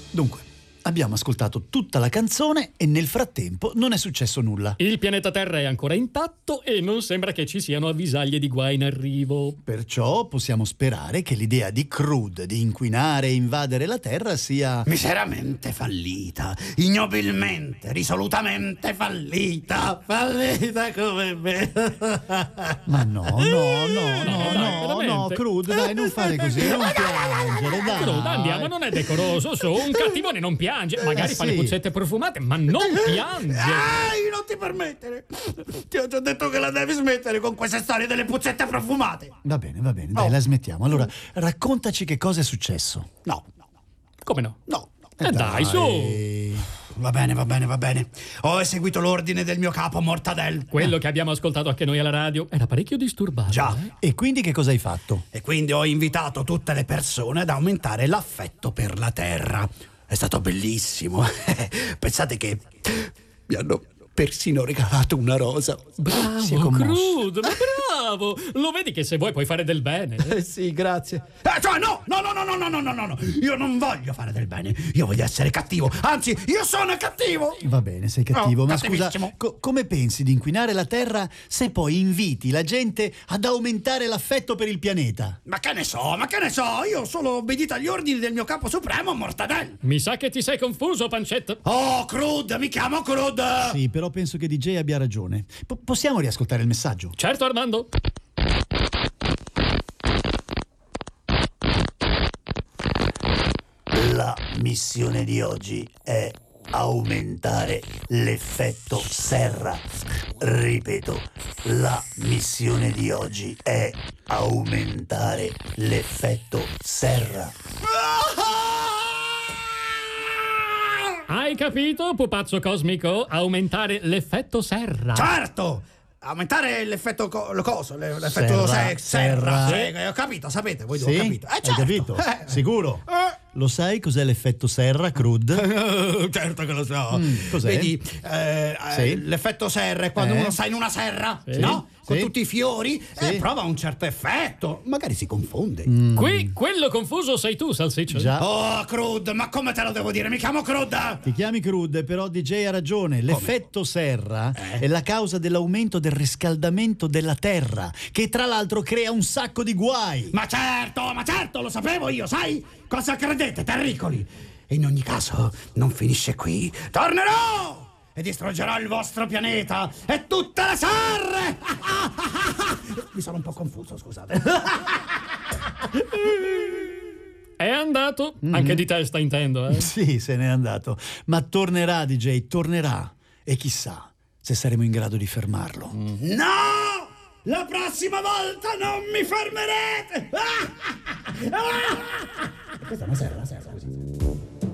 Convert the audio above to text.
Dunque, abbiamo ascoltato tutta la canzone e nel frattempo non è successo nulla. Il pianeta Terra è ancora intatto e non sembra che ci siano avvisaglie di guai in arrivo. Perciò possiamo sperare che l'idea di Crude di inquinare e invadere la Terra sia miseramente fallita, ignobilmente, risolutamente fallita come me. Ma no, Crude, dai, non fare così, non piangere, dai. Crude, andiamo, non è decoroso, su, un cattivone non piange, magari fa le sì. puzzette profumate, ma non piange. Non ti permettere. Ti ho già detto che la devi smettere con queste storie delle puzzette profumate. Va bene, dai, la smettiamo. Allora, raccontaci che cosa è successo. No. Come no? No. Dai, su. Va bene. Ho eseguito l'ordine del mio capo Mortadel. Quello che abbiamo ascoltato anche noi alla radio era parecchio disturbato. Già. E quindi che cosa hai fatto? E quindi ho invitato tutte le persone ad aumentare l'affetto per la terra. È stato bellissimo. Pensate che mi hanno persino regalato una rosa. Si è Bravo, commosso. Crude, ma bravo! Lo vedi che se vuoi puoi fare del bene. Sì, grazie. Cioè no. Io non voglio fare del bene. Io voglio essere cattivo. Anzi, io sono cattivo. Va bene, sei cattivo, ma scusa, cattivissimo. come pensi di inquinare la Terra se poi inviti la gente ad aumentare l'affetto per il pianeta? Ma che ne so? Io ho solo obbedito agli ordini del mio capo supremo Mortadel. Mi sa che ti sei confuso, pancetta. Oh, Crude, mi chiamo Crude. Sì, però penso che DJ abbia ragione. Possiamo riascoltare il messaggio? Certo, Armando. La missione di oggi è aumentare l'effetto serra. Ripeto, la missione di oggi è aumentare l'effetto serra. Hai capito, pupazzo cosmico? Aumentare l'effetto serra. Certo! Aumentare l'effetto l'effetto serra. Serra. Ho capito, sapete, voi Sì? due ho capito. Hai Certo. capito? Sicuro? Lo sai cos'è l'effetto serra, Crude? Certo che lo so. Cos'è? Vedi, Sì. l'effetto serra è quando uno sta in una serra, Sì. no? Con Sì. tutti i fiori, Sì. prova un certo effetto. Magari si confonde. Qui, quello confuso sei tu, Salsiccio. Già. Oh, Crude, ma come te lo devo dire? Mi chiamo Crude. Ti chiami Crude, però DJ ha ragione. L'effetto serra è la causa dell'aumento del riscaldamento della Terra, che tra l'altro crea un sacco di guai. Ma certo, lo sapevo io, sai? Cosa credete, terricoli? E in ogni caso, non finisce qui. Tornerò! E distruggerò il vostro pianeta e tutte le serre! Mi sono un po' confuso, scusate. È andato. Anche di testa intendo, eh. Sì, se n'è andato. Ma tornerà, DJ, tornerà. E chissà se saremo in grado di fermarlo. No! La prossima volta non mi fermerete! Questa è una serra così.